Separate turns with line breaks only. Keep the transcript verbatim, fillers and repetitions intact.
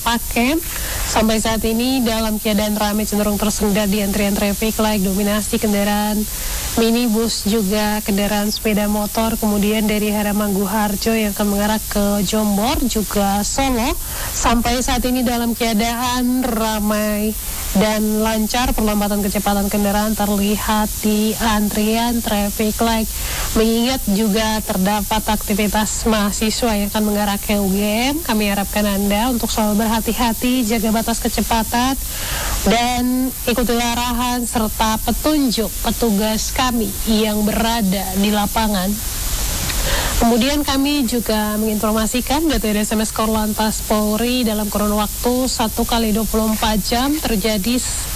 paket. Sampai saat ini dalam keadaan ramai cenderung tersendat di antrian traffic light, dominasi kendaraan minibus juga kendaraan sepeda motor, kemudian dari Haramanggu Harjo yang akan mengarah ke Jombor juga Solo. Sampai saat ini dalam keadaan ramai dan lancar, perlambatan kecepatan kendaraan terlihat di antrian traffic light. Mengingat juga terdapat aktivitas mahasiswa yang akan mengarah ke U G M, kami harapkan Anda untuk selalu berhati-hati, jaga batas kecepatan, dan ikutilah arahan serta petunjuk petugas kami yang berada di lapangan. Kemudian kami juga menginformasikan data S M S Korlantas Polri dalam kurun waktu satu kali dua puluh empat jam terjadi